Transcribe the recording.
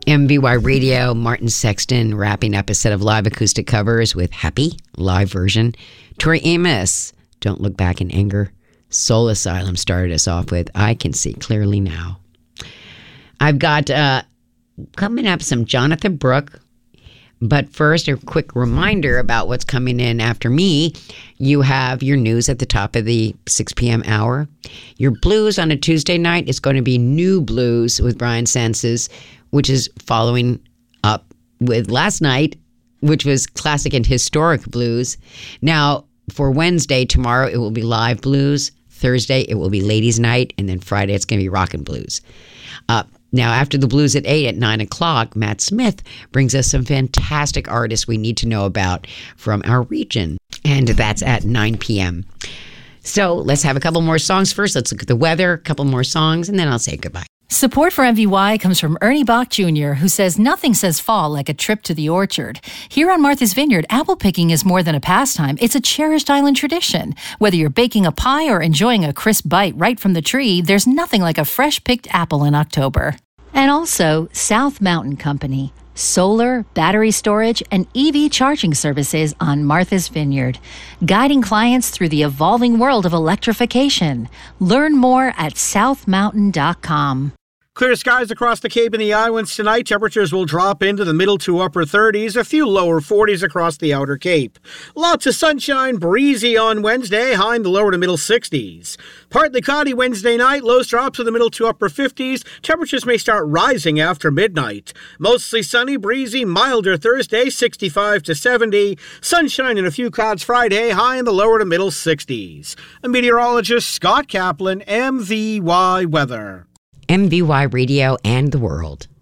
MVY Radio, Martin Sexton wrapping up a set of live acoustic covers with Happy, live version. Tori Amos, Don't Look Back in Anger. Soul Asylum started us off with I Can See Clearly Now. I've got coming up some Jonathan Brooke. But first, a quick reminder about what's coming in after me. You have your news at the top of the 6 p.m. hour. Your blues on a Tuesday night is going to be New Blues with Brian Sanses, which is following up with last night, which was classic and historic blues. Now, for Wednesday, tomorrow, it will be live blues. Thursday, it will be ladies' night. And then Friday, it's going to be rockin' blues. Now, after the blues at 8, at 9 o'clock, Matt Smith brings us some fantastic artists we need to know about from our region. And that's at 9 p.m. So let's have a couple more songs first. Let's look at the weather, a couple more songs, and then I'll say goodbye. Support for MVY comes from Ernie Bach Jr., who says nothing says fall like a trip to the orchard. Here on Martha's Vineyard, apple picking is more than a pastime. It's a cherished island tradition. Whether you're baking a pie or enjoying a crisp bite right from the tree, there's nothing like a fresh-picked apple in October. And also, South Mountain Company. Solar, battery storage, and EV charging services on Martha's Vineyard, guiding clients through the evolving world of electrification. Learn more at southmountain.com. Clear skies across the Cape and the Islands tonight. Temperatures will drop into the middle to upper 30s, a few lower 40s across the outer Cape. Lots of sunshine, breezy on Wednesday, high in the lower to middle 60s. Partly cloudy Wednesday night, lows drop to the middle to upper 50s. Temperatures may start rising after midnight. Mostly sunny, breezy, milder Thursday, 65 to 70. Sunshine and a few clouds Friday, high in the lower to middle 60s. A meteorologist Scott Kaplan, MVY Weather. MVY Radio and the world.